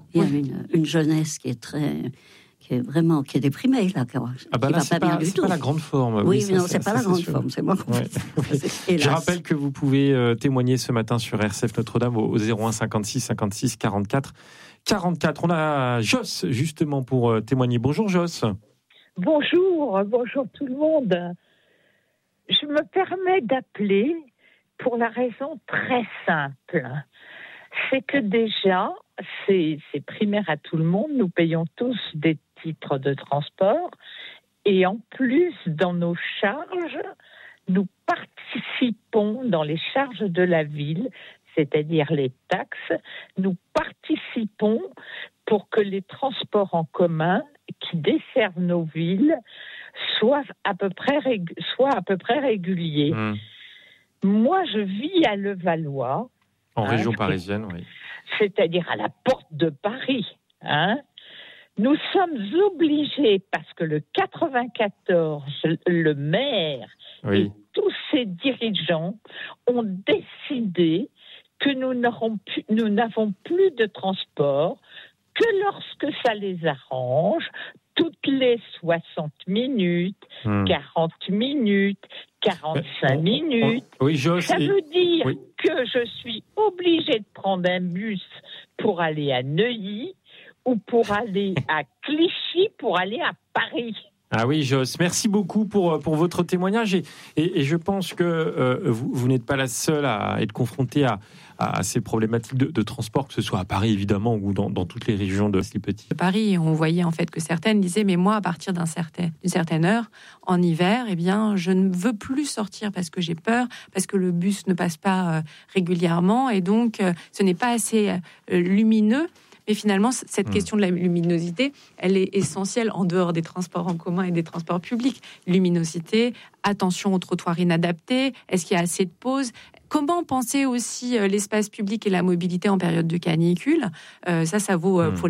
Il y a une jeunesse qui est déprimée là. C'est pas la grande forme. Oui, mais non, c'est pas la grande forme. C'est moi. Je rappelle que vous pouvez témoigner ce matin sur RCF Notre-Dame au 01 56 56 44 44. On a Joss justement pour témoigner. Bonjour Joss. Bonjour tout le monde. Je me permets d'appeler pour la raison très simple. C'est que déjà, c'est primaire à tout le monde, nous payons tous des titres de transport et en plus, dans nos charges, nous participons dans les charges de la ville, c'est-à-dire les taxes, nous participons pour que les transports en commun qui desservent nos villes soient à peu près réguliers. Moi, je vis à Levallois. En région parisienne, oui. C'est-à-dire à la porte de Paris. Nous sommes obligés, parce que le 94, le maire et tous ses dirigeants ont décidé que nous n'avons plus de transport que lorsque ça les arrange, toutes les 60 minutes, 40 minutes, 45 minutes. Ça veut dire que je suis obligée de prendre un bus pour aller à Neuilly ou pour aller à Clichy pour aller à Paris. Ah oui, Joss, merci beaucoup pour votre témoignage et je pense que vous n'êtes pas la seule à être confrontée à ces problématiques de transport, que ce soit à Paris évidemment ou dans toutes les régions de si petit. Paris, on voyait en fait que certaines disaient mais moi à partir d'une certaine heure en hiver, eh bien je ne veux plus sortir parce que j'ai peur, parce que le bus ne passe pas régulièrement et donc ce n'est pas assez lumineux. Mais finalement, cette question de la luminosité, elle est essentielle en dehors des transports en commun et des transports publics. Luminosité, attention aux trottoirs inadaptés, est-ce qu'il y a assez de pauses ? Comment penser aussi l'espace public et la mobilité en période de canicule ? Ça vaut pour